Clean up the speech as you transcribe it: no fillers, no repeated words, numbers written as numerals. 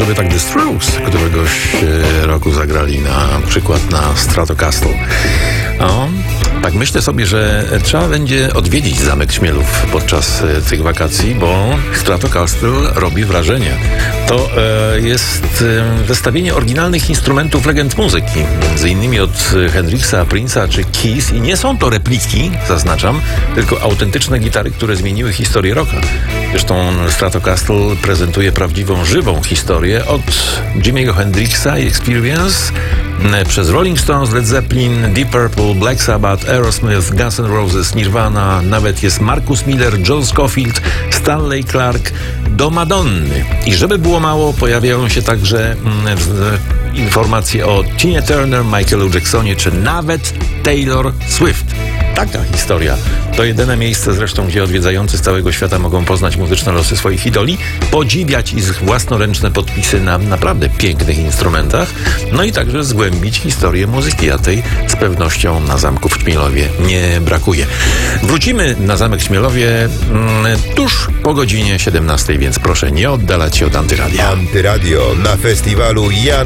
sobie tak The Strokes któregoś roku zagrali na przykład na Stratocaster. Tak myślę sobie, że trzeba będzie odwiedzić Zamek Śmielów podczas tych wakacji, bo Stratocaster robi wrażenie. To jest zestawienie oryginalnych instrumentów legend muzyki, między innymi od Hendrixa, Prince'a czy Keys, i nie są to repliki, zaznaczam, tylko autentyczne gitary, które zmieniły historię rocka. Zresztą Stratocaster prezentuje prawdziwą, żywą historię od Jimmy'ego Hendrixa i Experience, przez Rolling Stones, Led Zeppelin, Deep Purple, Black Sabbath, Aerosmith, Guns N' Roses, Nirvana, nawet jest Marcus Miller, John Scofield, Stanley Clarke, do Madonny. I żeby było mało, pojawiają się także informacje o Tinie Turner, Michaelu Jacksonie, czy nawet Taylor Swift. Taka historia. To jedyne miejsce zresztą, gdzie odwiedzający z całego świata mogą poznać muzyczne losy swoich idoli, podziwiać ich własnoręczne podpisy na naprawdę pięknych instrumentach, no i także zgłębić historię muzyki, a tej z pewnością na Zamku w Śmielowie nie brakuje. Wrócimy na Zamek Śmielowie tuż po godzinie 17, więc proszę nie oddalać się od Antyradia. Antyradio na festiwalu Jan